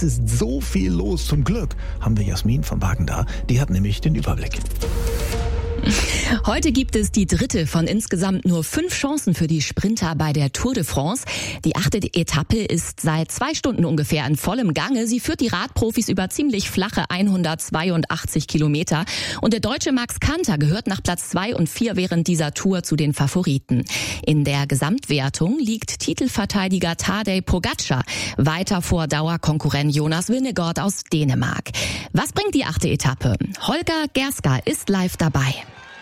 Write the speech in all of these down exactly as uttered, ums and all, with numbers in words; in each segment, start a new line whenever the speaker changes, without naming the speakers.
ist so viel los. Zum Glück haben wir Jasmin von Wagen da. Die hat nämlich den Überblick.
Heute gibt es die dritte von insgesamt nur fünf Chancen für die Sprinter bei der Tour de France. Die achte Etappe ist seit zwei Stunden ungefähr in vollem Gange. Sie führt die Radprofis über ziemlich flache hundertzweiundachtzig Kilometer. Und der deutsche Max Kanter gehört nach Platz zwei und vier während dieser Tour zu den Favoriten. In der Gesamtwertung liegt Titelverteidiger Tadej Pogačar weiter vor Dauerkonkurrent Jonas Vingegaard aus Dänemark. Was bringt die achte Etappe? Holger Gerska ist live dabei.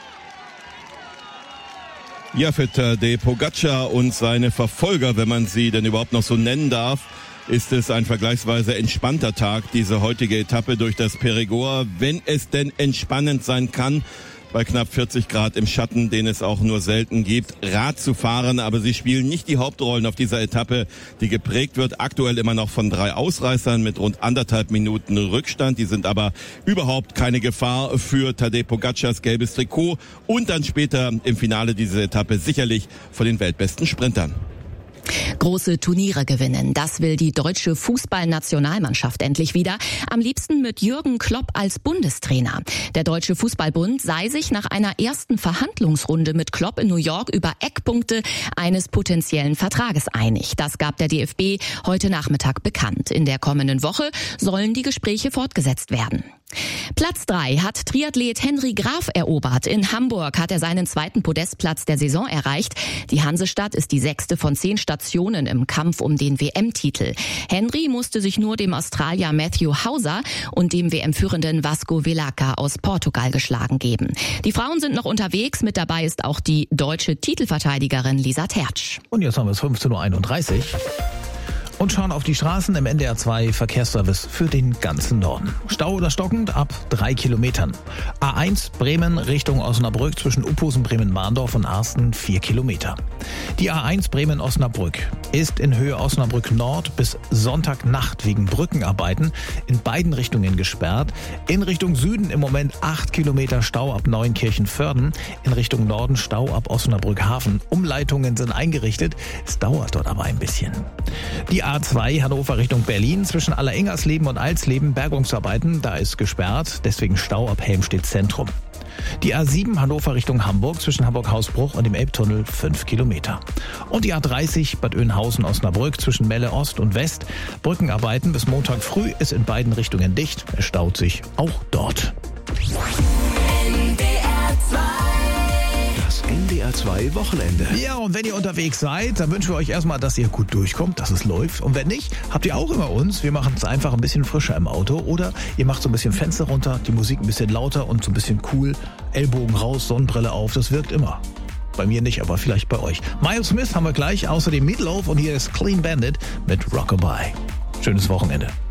Ja, für Tadej Pogačar und seine Verfolger, wenn man sie denn überhaupt noch so nennen darf, ist es ein vergleichsweise entspannter Tag, diese heutige Etappe durch das Périgord, wenn es denn entspannend sein kann, bei knapp vierzig Grad im Schatten, den es auch nur selten gibt, Rad zu fahren. Aber sie spielen nicht die Hauptrollen auf dieser Etappe, die geprägt wird aktuell immer noch von drei Ausreißern mit rund anderthalb Minuten Rückstand. Die sind aber überhaupt keine Gefahr für Tadej Pogačars gelbes Trikot und dann später im Finale dieser Etappe sicherlich von den weltbesten Sprintern.
Große Turniere gewinnen, das will die deutsche Fußballnationalmannschaft endlich wieder. Am liebsten mit Jürgen Klopp als Bundestrainer. Der Deutsche Fußballbund sei sich nach einer ersten Verhandlungsrunde mit Klopp in New York über Eckpunkte eines potenziellen Vertrages einig. Das gab der D F B heute Nachmittag bekannt. In der kommenden Woche sollen die Gespräche fortgesetzt werden. Platz drei hat Triathlet Henry Graf erobert. In Hamburg hat er seinen zweiten Podestplatz der Saison erreicht. Die Hansestadt ist die sechste von zehn Stationen im Kampf um den W M-Titel. Henry musste sich nur dem Australier Matthew Hauser und dem W M-führenden Vasco Velaka aus Portugal geschlagen geben. Die Frauen sind noch unterwegs. Mit dabei ist auch die deutsche Titelverteidigerin Lisa Tertsch.
Und jetzt haben wir es fünfzehn Uhr einunddreißig. Und schauen auf die Straßen im N D R zwei Verkehrsservice für den ganzen Norden. Stau oder stockend ab drei Kilometern. A eins Bremen Richtung Osnabrück zwischen Uphusen, Bremen-Mahndorf und Arsten vier Kilometer. Die A eins Bremen-Osnabrück ist in Höhe Osnabrück Nord bis Sonntagnacht wegen Brückenarbeiten in beiden Richtungen gesperrt. In Richtung Süden im Moment acht Kilometer Stau ab Neunkirchen-Vörden. In Richtung Norden Stau ab Osnabrück-Hafen. Umleitungen sind eingerichtet. Es dauert dort aber ein bisschen. Die A zwei Hannover Richtung Berlin zwischen Allerengersleben und Alsleben Bergungsarbeiten, da ist gesperrt, deswegen Stau ab Helmstedt Zentrum. Die A sieben Hannover Richtung Hamburg zwischen Hamburg-Hausbruch und dem Elbtunnel fünf Kilometer. Und die A dreißig Bad Oeynhausen-Osnabrück zwischen Melle Ost und West. Brückenarbeiten bis Montag früh ist in beiden Richtungen dicht. Es staut sich auch dort.
N D R zwei Wochenende.
Ja, und wenn ihr unterwegs seid, dann wünschen wir euch erstmal, dass ihr gut durchkommt, dass es läuft. Und wenn nicht, habt ihr auch immer uns. Wir machen es einfach ein bisschen frischer im Auto. Oder ihr macht so ein bisschen Fenster runter, die Musik ein bisschen lauter und so ein bisschen cool. Ellbogen raus, Sonnenbrille auf, das wirkt immer. Bei mir nicht, aber vielleicht bei euch. Miles Smith haben wir gleich, außerdem Meatloaf und hier ist Clean Bandit mit Rockabye. Schönes Wochenende.